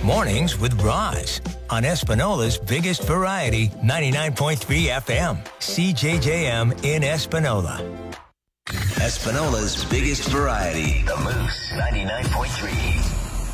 Mornings with Roz on Espinola's biggest variety, 99.3 FM, CJJM in Espinola. Espinola's biggest variety, The Moose 99.3.